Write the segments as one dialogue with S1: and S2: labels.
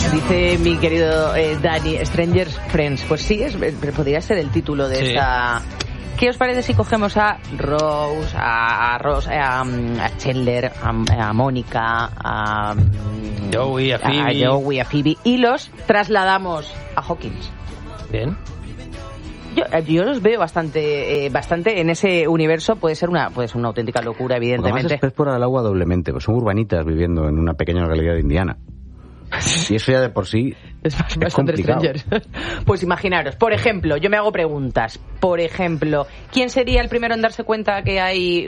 S1: Dice mi querido Dani, Stranger Friends. Pues sí, podría ser el título de esta... ¿Qué os parece si cogemos a Rose, a Chandler, a Mónica, a
S2: Joey, a
S1: Phoebe y los trasladamos a Hawkins?
S2: Bien.
S1: Yo los veo bastante en ese universo. Puede ser una auténtica locura, evidentemente.
S3: Además es pez por el agua doblemente, pues son urbanitas viviendo en una pequeña localidad de Indiana. Y eso ya de por sí es complicado.
S1: Pues imaginaros, por ejemplo, yo me hago preguntas. Por ejemplo, ¿quién sería el primero en darse cuenta que hay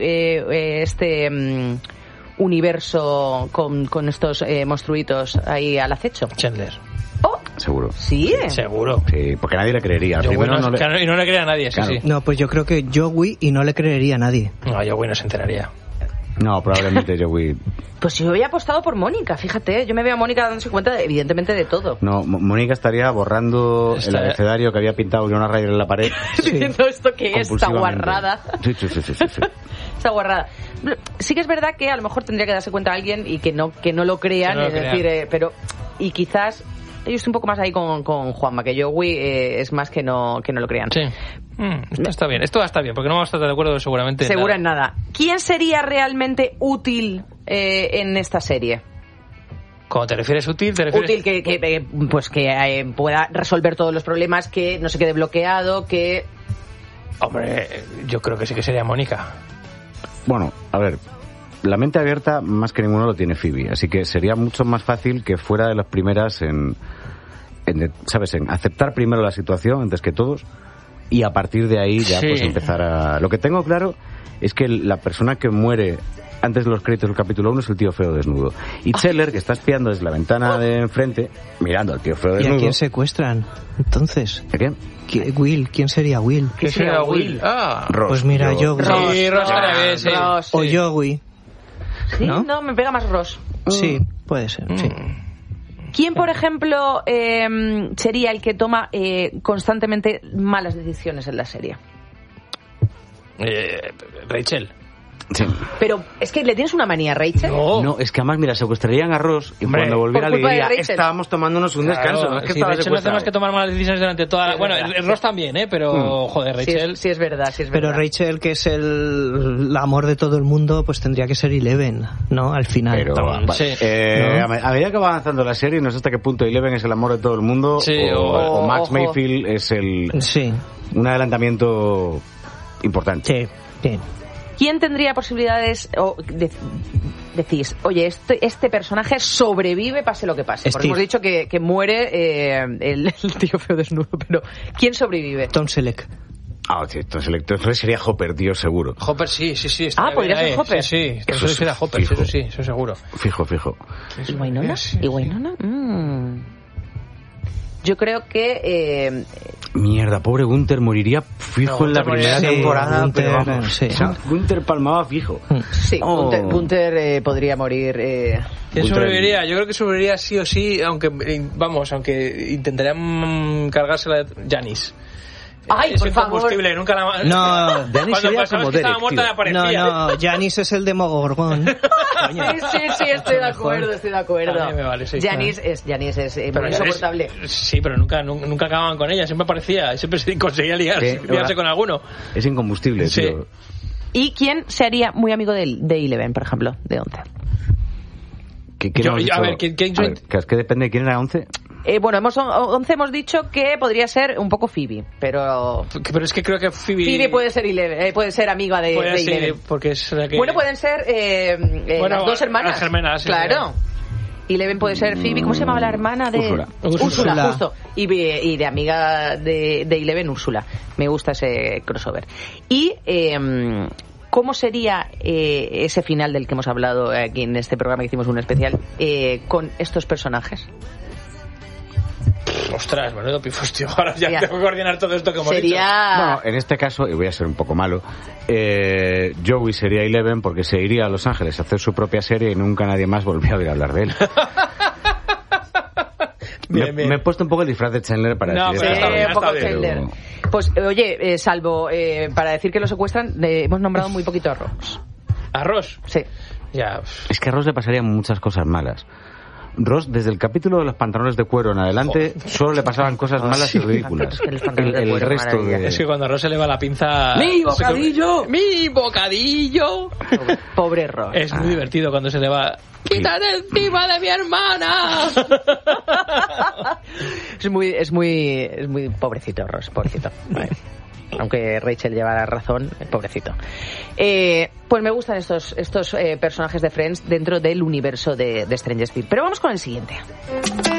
S1: universo con estos monstruitos ahí al acecho?
S2: Chandler.
S1: Oh,
S3: seguro.
S1: ¿Sí?
S2: Seguro.
S3: Sí, porque nadie le creería.
S2: Primero y no le cree a nadie,
S3: claro.
S2: Sí.
S4: No, pues yo creo que Joey y no le creería a nadie.
S2: No, Joey no se enteraría.
S3: No, probablemente Joey...
S1: Pues yo había apostado por Mónica, fíjate. Yo me veo a Mónica dándose cuenta, evidentemente, de todo.
S3: No, Mónica estaría borrando el abecedario que había pintado Leona Ryder en la pared.
S1: Diciendo esto que es esta guarrada.
S3: Sí.
S1: Esta guarrada. Sí que es verdad que a lo mejor tendría que darse cuenta alguien y que no lo crean, decir, pero... Y quizás... Yo estoy un poco más ahí con Juanma, que Joey es más que no lo crean.
S2: Sí. Esto está bien. Esto está bien, porque no vamos a estar de acuerdo seguramente
S1: en nada. ¿Quién sería realmente útil en esta serie?
S2: ¿Cómo te refieres útil?
S1: Útil que pueda resolver todos los problemas, que no se quede bloqueado, que...
S2: Hombre, yo creo que sí que sería Mónica.
S3: Bueno, a ver... La mente abierta más que ninguno lo tiene Phoebe, así que sería mucho más fácil que fuera de las primeras en aceptar primero la situación antes que todos y a partir de ahí ya pues empezar a... Lo que tengo claro es que la persona que muere antes de los créditos del capítulo 1 es el tío feo desnudo. Y Chandler, que está espiando desde la ventana de enfrente, mirando al tío feo desnudo...
S4: ¿Y a quién secuestran? Entonces...
S3: ¿A quién?
S4: Will, ¿quién sería Will?
S2: ¿Quién sería Will?
S3: Ross.
S4: Pues mira, Joey.
S2: Sí, Ross.
S4: O Joey.
S1: Sí, no, me pega más Ross.
S4: Sí, puede ser, sí.
S1: ¿Quién, por ejemplo, sería el que toma constantemente malas decisiones en la serie?
S2: Rachel.
S3: Sí.
S1: Pero es que le tienes una manía a Rachel.
S3: No, es que además, mira, secuestrarían a Ross y cuando volviera le diría, estábamos tomándonos un descanso. No es que
S2: Rachel no hace más que tomar malas decisiones durante toda la... Bueno, Ross también, pero joder, Rachel...
S1: Sí, es verdad.
S4: Pero Rachel, que es el amor de todo el mundo, pues tendría que ser Eleven, ¿no? Al final.
S3: Pero, a medida que va avanzando la serie, no sé hasta qué punto Eleven es el amor de todo el mundo o Max Mayfield es un adelantamiento importante.
S4: Sí, bien.
S1: ¿Quién tendría posibilidades decís, oye, este personaje sobrevive pase lo que pase? Porque hemos dicho que muere el tío feo desnudo, pero ¿quién sobrevive?
S4: Tom Selleck.
S3: Entonces sería Hopper, tío, seguro.
S2: Hopper sí.
S1: ¿Podría ser Hopper?
S2: Sí, eso sería Hopper, eso seguro.
S3: Fijo.
S1: ¿Y Wynonna? Yo creo que...
S3: Mierda, pobre Gunther moriría fijo en la primera temporada. Gunther palmaba fijo.
S1: Sí, Gunther podría morir.
S2: ¿Quién sobreviviría? Yo creo que sobreviviría sí o sí, aunque intentarían cargársela Janice.
S1: Ay, por favor.
S2: Nunca la...
S4: No,
S3: Janice sería como Derek,
S2: estaba muerta, aparecía.
S4: No, Janice es el Demogorgon.
S1: Sí, estoy de acuerdo.
S2: Me vale, sí,
S1: Janice es muy insoportable.
S2: Sí, pero nunca acababan con ella, siempre aparecía, siempre se conseguía liarse con alguno.
S3: Es incombustible, tío.
S1: ¿Y quién se haría muy amigo de Eleven, por ejemplo, de 11?
S3: Es que depende de quién era 11.
S1: Bueno, 11 hemos dicho que podría ser un poco Phoebe, pero
S2: es que creo que Phoebe
S1: puede ser Eleven, puede ser amiga de Eleven.
S2: Porque es la que...
S1: Bueno, pueden ser las dos hermanas.
S2: Las hermanas,
S1: claro. Eleven puede ser Phoebe, ¿cómo se llamaba la hermana de Úrsula, justo. Y de amiga de Eleven, Úrsula. Me gusta ese crossover. Y ¿cómo sería ese final del que hemos hablado aquí en este programa que hicimos un especial con estos personajes?
S2: Ostras, menudo pifos, tío. Ahora ya tengo que coordinar todo esto que hemos dicho.
S3: Bueno, en este caso, y voy a ser un poco malo, Joey sería Eleven porque se iría a Los Ángeles a hacer su propia serie y nunca nadie más volvió a oír hablar de él. Me he puesto un poco el disfraz de Chandler para decir
S1: un poco Chandler. Pues, oye, salvo para decir que lo secuestran, hemos nombrado muy poquito a Ross.
S2: ¿A Ross?
S1: Sí.
S2: Ya.
S3: Es que a Ross le pasarían muchas cosas malas. Ross, desde el capítulo de los pantalones de cuero en adelante, solo le pasaban cosas malas y ridículas. El resto de...
S2: Es que cuando a Ross se le va la pinza...
S1: ¡Mi bocadillo!
S2: ¡Mi bocadillo!
S1: Pobre Ross.
S2: Es muy divertido cuando se le va... ¡Quítate encima de mi hermana!
S1: es muy pobrecito Ross, pobrecito. Aunque Rachel lleva razón, pobrecito. Pues me gustan estos personajes de Friends dentro del universo de Stranger Things. Pero vamos con el siguiente.